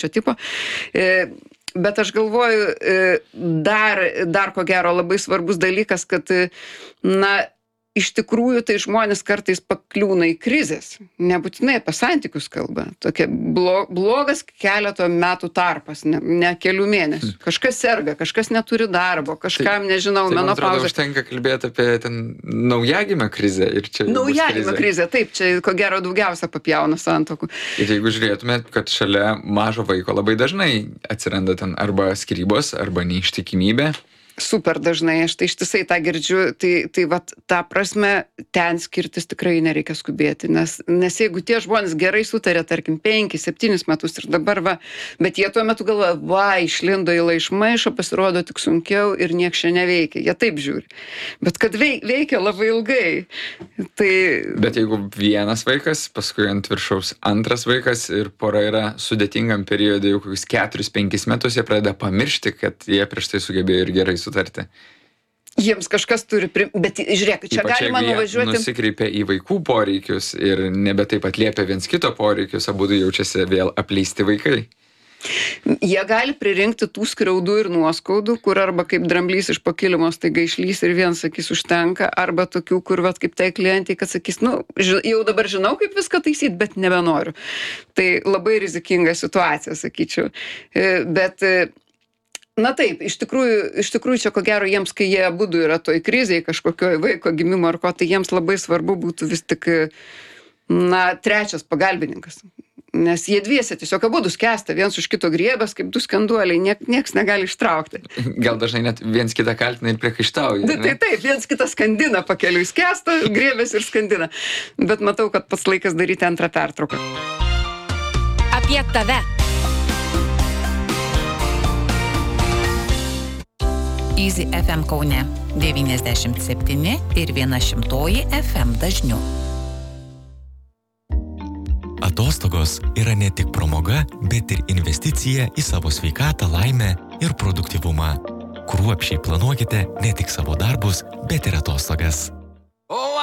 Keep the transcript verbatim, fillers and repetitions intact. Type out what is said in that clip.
šio tipo. E, bet aš galvoju, e, dar, dar ko gero labai svarbus dalykas, kad, na, iš tikrųjų tai žmonės kartais pakliūna į krizės. Nebūtinai apie santykius kalba. Tokia blo, blogas keleto metų tarpas, ne, ne kelių mėnesių. Kažkas serga, kažkas neturi darbo, kažkam, tai, nežinau, tai menopauzė. Man atrodo, užtenka kalbėti apie ten naujagimę krizę. Ir čia naujagimę krizę, taip, čia ko gero daugiausia papjauna santuokų. Ir jeigu žiūrėtumėt, kad šalia mažo vaiko labai dažnai atsiranda ten arba skyrybos, arba neištikimybė. Super dažnai, aš tai ištisai tą girdžiu, tai, tai vat, tą prasme, ten skirtis tikrai nereikia skubėti, nes, nes jeigu tie žmonės gerai sutarė, tarkim, penkis, septynis metus ir dabar va, bet jie tuo metu galvoja, va, išlindo įla iš maišo, pasirodo tik sunkiau ir nieks čia neveikia, jie taip žiūri. Bet kad veik, veikia labai ilgai, tai... Bet jeigu vienas vaikas, paskui ant viršaus antras vaikas ir pora yra sudėtingam periodui jau kokius keturis, penkis metus, jie pradeda pamiršti, kad jie prieš tai sugebėjo ir gerai sutarti. Jiems kažkas turi, pri... bet žiūrėk, čia Ypač galima nuvažiuoti. Nusikreipia į vaikų poreikius ir nebe taip atliepia viens kito poreikius, abudu jaučiasi vėl apleisti vaikai. Jie gali pririnkti tų skriaudų ir nuoskaudų, kur arba kaip dramblys iš pakilimo staiga išlys ir vien sakys užtenka, arba tokių, kur vat, kaip tai klientai, kad sakys, nu, jau dabar žinau, kaip viską taisyti, bet nebenoriu. Tai labai rizikinga situacija, sakyčiau. Bet na taip, iš tikrųjų, iš tikrųjų čia ko gero jiems, kai jie abudu yra toj krizėje, kažkokio vaiko gimimo ar ko, tai jiems labai svarbu būtų vis tik, na, trečias pagalbininkas. Nes jie dviese tiesiog abudu skęsta, viens už kito griebės, kaip du skanduoliai, niek, nieks negali ištraukti. Gal dažnai net viens kitą kaltina ir priekaištauja. Tai, tai taip, viens kitą skandina pakeliui, skęsta, griebės ir skandina. Bet matau, kad pats laikas daryti antrą pertrauką. Apie tave. Easy F M Kaune devyniasdešimt septyni ir viena šimtoji F M dažniu. Atostogos yra ne tik pramoga, bet ir investicija į savo sveikatą, laimę ir produktyvumą. Kruopščiai planuokite ne tik savo darbus, bet ir atostogas.